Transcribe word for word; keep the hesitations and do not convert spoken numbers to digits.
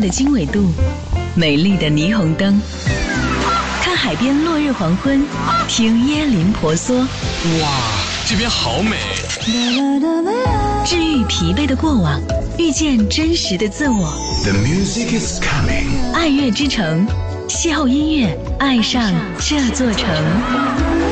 的经纬度，美丽的霓虹灯，看海边落日黄昏，听椰林婆娑。 哇，这边好美！ 治愈疲惫的过往，遇见真实的自我。 The music is coming。 爱乐之城，邂逅音乐，爱上这座城。